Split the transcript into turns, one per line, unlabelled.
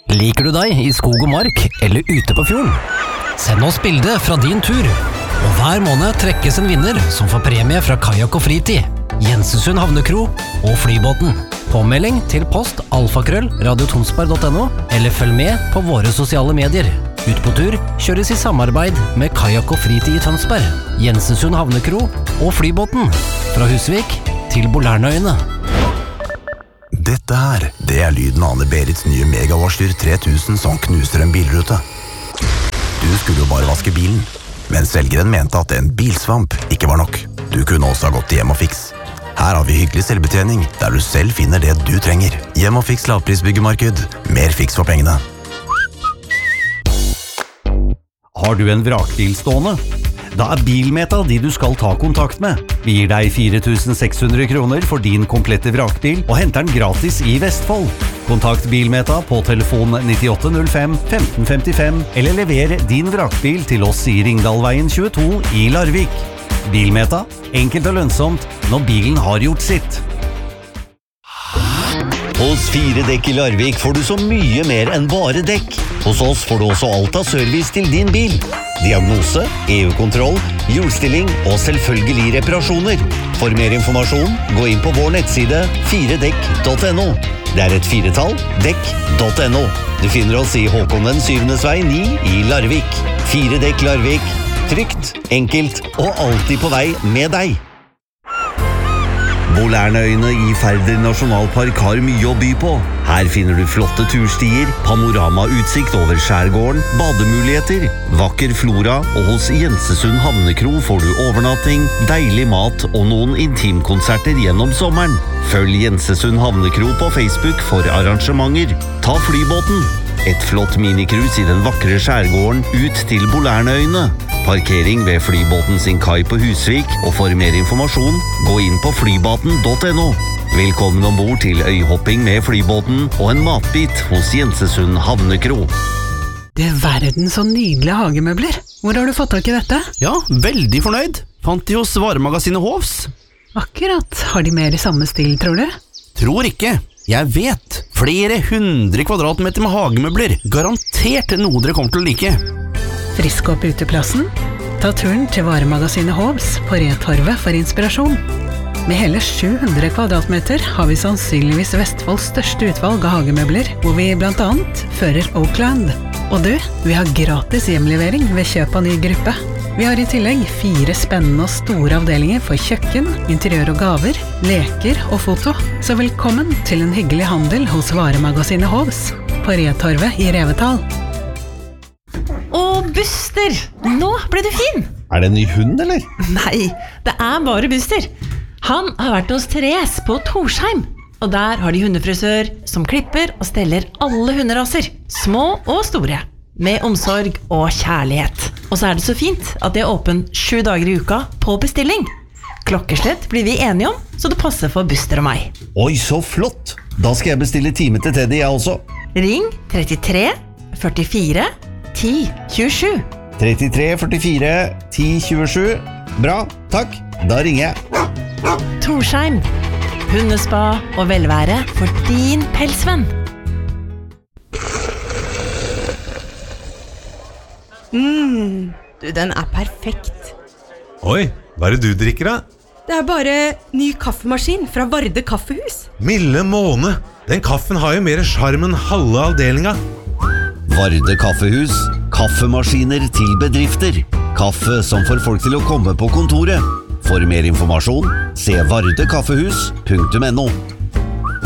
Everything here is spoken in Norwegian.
Liker du deg i skog og mark eller ute på fjorden? Send oss bilde fra din tur. Og hver måned trekkes en vinner som får premie fra Kajak og Fritid, Jensesund Havnekro og Flybåten. Påmelding til post alfakrøll.radiotonsberg.no eller følg med på våre sosiale medier. Ut på tur kjøres i samarbeid med Kajak og Fritid i Tønsberg, Jensesund Havnekro og Flybåten. Fra Husvik til Bolærnøyene.
Dette her, det er lyden av Anne-Berits nye Megawarshyr 3000 som knuser en bilrute. Du skulle jo bare vaske bilen, men selgeren mente at en bilsvamp ikke var nok. Du kunne også ha gått til Hjem og Fiks. Her har vi hyggelig selvbetjening, der du selv finner det du trenger. Hjem og Fiks lavprisbyggemarked. Mer fiks for pengene.
Har du en vrakbil stående? Da er Bilmeta de du skal ta kontakt med. Vi gir deg 4.600 kroner for din komplette vrakbil og henter den gratis i Vestfold. Kontakt Bilmeta på telefon 9805 1555 eller lever din vrakbil til oss i Ringdalveien 22 i Larvik. Bilmeta, enkelt og lønnsomt når bilen har gjort sitt. Hos 4 dekk i Larvik får du så mye mer enn bare dekk. Hos oss får du også alt av service til din bil. Diagnose, EU-kontroll, hjulstilling og selvfølgelig reparasjoner. For mer informasjon, gå inn på vår nettside 4dekk.no. Det er et 4-tall, dekk.no. Du finner oss i Håkon den 7. vei 9 i Larvik. 4 dekk Larvik. Trygt, enkelt og alltid på vei med deg. Bolærnøyene i Færder nasjonalpark har mye å by på. Her finner du flotte turstier, panoramautsikt over skjærgården, bademuligheter, vakker flora, og hos Jensesund Havnekro får du overnatting, deilig mat og noen intimkonserter gjennom sommeren. Følg Jensesund Havnekro på Facebook for arrangementer. Ta Flybåten. Et flott minikrus i den vakre skjærgården ut til Bolærnøyene. Parkering ved Flybåten sin kai på Husvik, og for mer informasjon, gå inn på flybåten.no. Velkommen ombord til øyhopping med Flybåten og en matbit hos Jensesund Havnekro.
Det er verden så nydelige hagemøbler. Hvor har du fått tak i dette?
Ja, veldig fornøyd. Fant de hos varemagasinet Hovs.
Akkurat. Har de mer i samme stil, tror du?
Tror ikke. Jeg vet. Flere 100 kvadratmeter med hagemøbler. Garantert noe dere kommer til å like.
Frisk opp uteplassen? Ta turen til varemagasinet Hovs på Retorvet for inspirasjon. Med hele 700 kvadratmeter har vi sannsynligvis Vestfolds største utvalg av hagemøbler, hvor vi blant annet fører Oakland. Og du, vi har gratis hjemlevering ved kjøp av ny gruppe. Vi har i tillegg 4 spennende og store avdelinger for kjøkken, interiør og gaver, leker og foto. Så velkommen til en hyggelig handel hos varemagasinet Hovs på Retorvet i Revetal.
Og Buster, nå ble du fin!
Er det en ny hund, eller?
Nei, det er bare Buster. Han har vært hos Therese på Torsheim, og der har de hundefrisør som klipper og steller alle hunderaser, små og store, med omsorg og kjærlighet. Og så er det så fint at det er åpen 7 dager i uka på bestilling. Klokkeslett blir vi enige om, så det passer for Buster og meg.
Oi, så flott! Da skal jeg bestille time til Teddy, jeg også.
Ring 33 44 10 27.
33 44 10 27. Bra, takk. Da ringer jeg.
Torsheim, hundespa og velvære for din pelsvenn.
Du, den er perfekt.
Oi, hva er det du drikker da?
Det er bare ny kaffemaskin fra Varde Kaffehus.
Milde måne, den kaffen har jo mer charm enn halve avdelinga.
Varde Kaffehus. Kaffemaskiner til bedrifter. Kaffe som får folk til å komme på kontoret. For mer informasjon, se vardekaffehus.no.